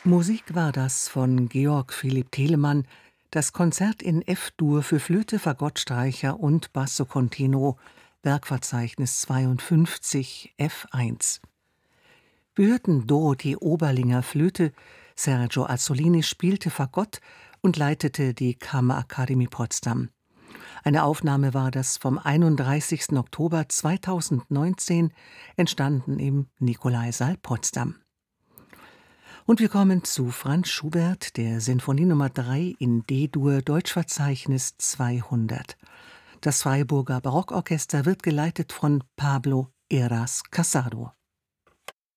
Musik war das von Georg Philipp Telemann, das Konzert in F-Dur für Flöte, Fagottstreicher und Basso Continuo, Werkverzeichnis 52, F1. Wir hörten Dorothee Oberlinger Flöte, Sergio Azzolini spielte Fagott und leitete die Kammerakademie Potsdam. Eine Aufnahme war das vom 31. Oktober 2019, entstanden im Nikolaisaal Potsdam. Und wir kommen zu Franz Schubert, der Sinfonie Nummer 3 in D-Dur, Deutschverzeichnis 200. Das Freiburger Barockorchester wird geleitet von Pablo Heras Casado.